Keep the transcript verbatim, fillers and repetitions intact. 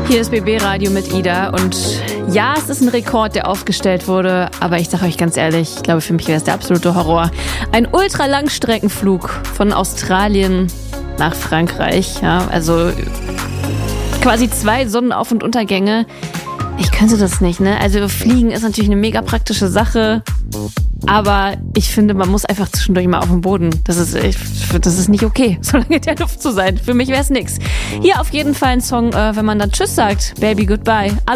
Hier ist B B Radio mit Ida und ja, es ist ein Rekord, der aufgestellt wurde, aber ich sage euch ganz ehrlich, ich glaube, für mich wäre es der absolute Horror. Ein Ultralangstreckenflug von Australien nach Frankreich, ja, also quasi zwei Sonnenauf- und Untergänge. Ich könnte das nicht, ne? Also Fliegen ist natürlich eine mega praktische Sache, aber ich finde, man muss einfach zwischendurch mal auf dem Boden. Das ist, ich, das ist nicht okay, so lange in der Luft zu sein. Für mich wäre es nix. Hier auf jeden Fall ein Song, äh, wenn man dann Tschüss sagt. Baby, goodbye.